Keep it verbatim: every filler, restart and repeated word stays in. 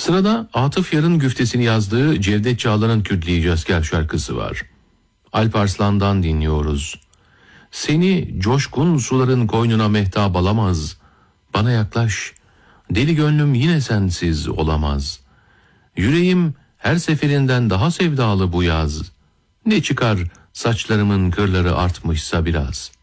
Sırada Atıf Yar'ın güftesini yazdığı Cevdet Çağlar'ın Kürtleyici Asker şarkısı var. Alp Arslan'dan dinliyoruz. Seni coşkun suların koynuna mehtap alamaz. Bana yaklaş, deli gönlüm yine sensiz olamaz. Yüreğim her seferinden daha sevdalı bu yaz. Ne çıkar saçlarımın kırları artmışsa biraz.''